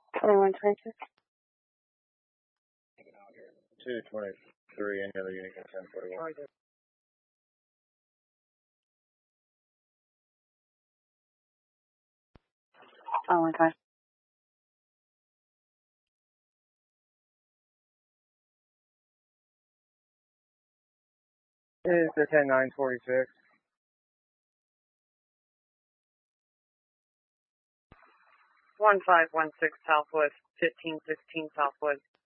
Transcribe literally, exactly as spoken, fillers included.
twenty-one twenty-six. two twenty-three, any other unit can ten forty-one. Oh, okay. It's the ten nine forty-six. one five one six Southwest, fifteen sixteen Southwest.